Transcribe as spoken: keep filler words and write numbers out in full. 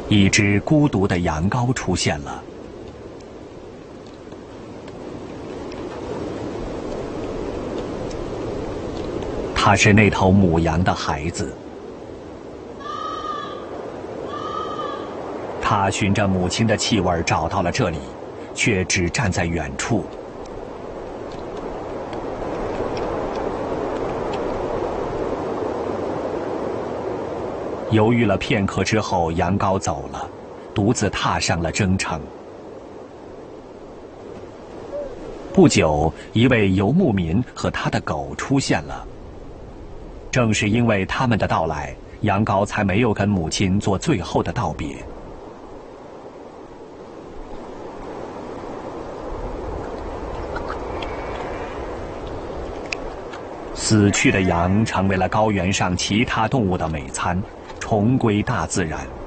一只孤独的羊羔出现了。它是那头母羊的孩子。它循着母亲的气味找到了这里，却只站在远处。犹豫了片刻之后，羊羔走了，独自踏上了征程。不久，一位游牧民和他的狗出现了。正是因为他们的到来，羊羔才没有跟母亲做最后的道别。死去的羊成为了高原上其他动物的美餐，重归大自然。